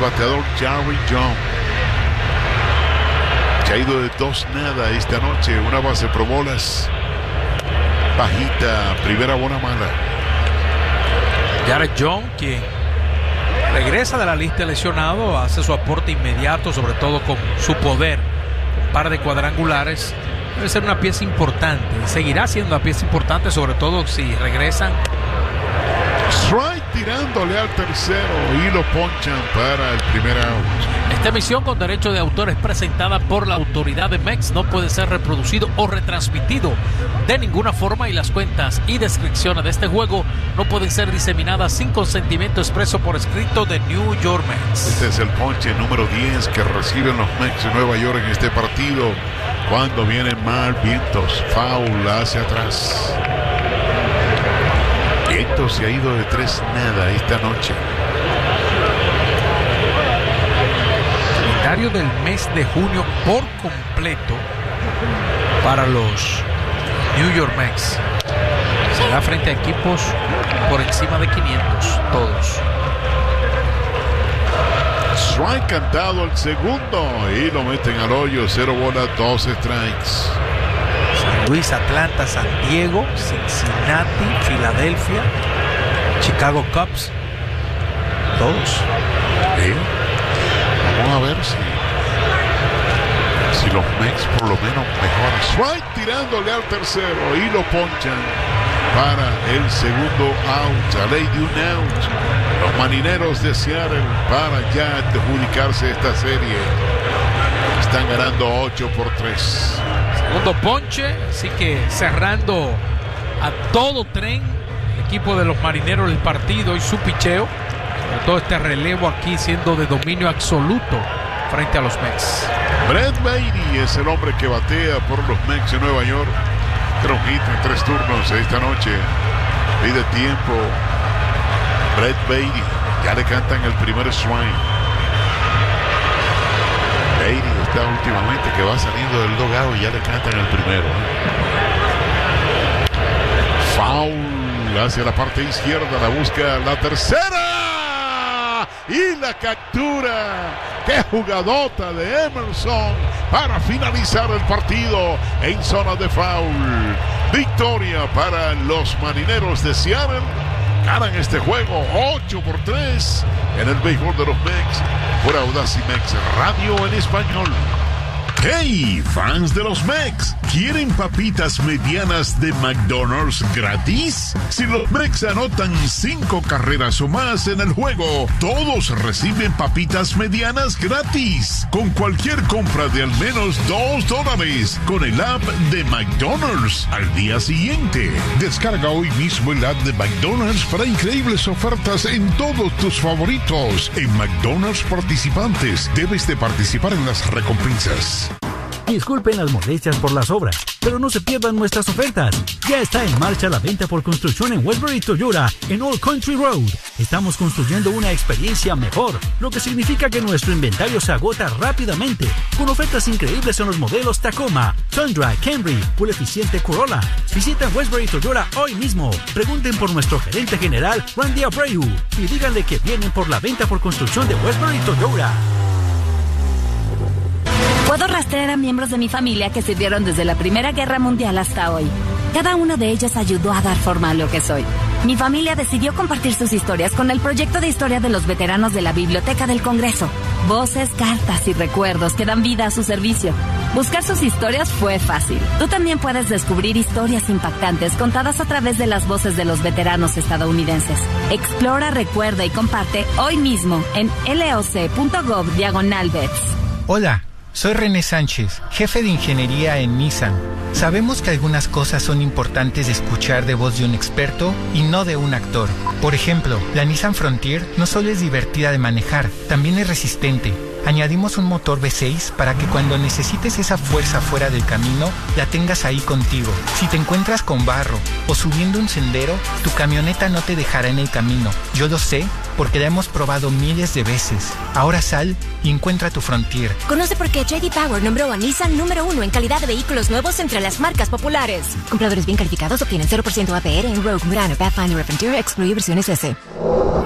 bateador Jerry Jones. Se ha ido de 2-0 esta noche. Una base por bolas. Bajita, primera bola mala. Jared Jones, quien regresa de la lista lesionado, hace su aporte inmediato, sobre todo con su poder. Un par de cuadrangulares. Debe ser una pieza importante. Seguirá siendo una pieza importante, sobre todo si regresan. Strike tirándole al tercero y lo ponchan para el primer out. Esta emisión con derecho de autor es presentada por la autoridad de MEX. No puede ser reproducido o retransmitido de ninguna forma y las cuentas y descripciones de este juego no pueden ser diseminadas sin consentimiento expreso por escrito de New York Mets. Este es el ponche número 10 que reciben los Mets de Nueva York en este partido cuando vienen mal vientos. Foul hacia atrás. Vientos se ha ido de 3-0 esta noche. Calendario del mes de junio por completo para los New York Mets. Será frente a equipos por encima de 500, todos. Strike cantado el segundo y lo meten al hoyo. 0 bolas, 2 strikes. San Luis, Atlanta, San Diego, Cincinnati, Filadelfia, Chicago Cubs, todos. ¿Sí? Vamos a ver si los Mets por lo menos mejoran. Strike tirándole al tercero y lo ponchan para el segundo out. A ley de un out. Los Marineros de Seattle para ya adjudicarse esta serie. Están ganando 8-3. Segundo ponche, así que cerrando a todo tren el equipo de los Marineros el partido y su picheo. Sobre todo este relevo aquí siendo de dominio absoluto frente a los Mets. Brett Baty es el hombre que batea por los Mets de Nueva York. 3 hits en 3 turnos esta noche. Pide tiempo. Brett Baty. Ya le cantan el primer swing. Baty está últimamente que va saliendo del dugout y ya le cantan el primero. Foul hacia la parte izquierda. La busca la tercera. Y la captura. ¡Qué jugadota de Emerson para finalizar el partido en zona de foul! Victoria para los Marineros de Seattle. Ganan este juego 8-3 en el béisbol de los Mets por Audacy Mex Radio en español. ¡Hey, fans de los Mets! ¿Quieren papitas medianas de McDonald's gratis? Si los Mets anotan 5 carreras o más en el juego, todos reciben papitas medianas gratis. Con cualquier compra de al menos $2 con el app de McDonald's al día siguiente. Descarga hoy mismo el app de McDonald's para increíbles ofertas en todos tus favoritos. En McDonald's participantes, debes de participar en las recompensas. Disculpen las molestias por las obras, pero no se pierdan nuestras ofertas. Ya está en marcha la venta por construcción en Westbury Toyota, en Old Country Road. Estamos construyendo una experiencia mejor, lo que significa que nuestro inventario se agota rápidamente, con ofertas increíbles en los modelos Tacoma, Tundra, Camry, Full Eficiente Corolla. Visiten Westbury Toyota hoy mismo. Pregunten por nuestro gerente general, Randy Abreu, y díganle que vienen por la venta por construcción de Westbury Toyota. Puedo rastrear a miembros de mi familia que sirvieron desde la Primera Guerra Mundial hasta hoy. Cada uno de ellos ayudó a dar forma a lo que soy. Mi familia decidió compartir sus historias con el proyecto de historia de los veteranos de la Biblioteca del Congreso. Voces, cartas y recuerdos que dan vida a su servicio. Buscar sus historias fue fácil. Tú también puedes descubrir historias impactantes contadas a través de las voces de los veteranos estadounidenses. Explora, recuerda y comparte hoy mismo en loc.gov/vets. Hola. Soy René Sánchez, jefe de ingeniería en Nissan. Sabemos que algunas cosas son importantes de escuchar de voz de un experto y no de un actor. Por ejemplo, la Nissan Frontier no solo es divertida de manejar, también es resistente. Añadimos un motor V6 para que cuando necesites esa fuerza fuera del camino, la tengas ahí contigo. Si te encuentras con barro o subiendo un sendero, tu camioneta no te dejará en el camino. Yo lo sé porque la hemos probado miles de veces. Ahora sal y encuentra tu Frontier. Conoce por qué J.D. Power nombró a Nissan número 1 en calidad de vehículos nuevos entre las marcas populares. Compradores bien calificados obtienen 0% APR en Rogue, Murano, Pathfinder y Frontier, excluye versiones S.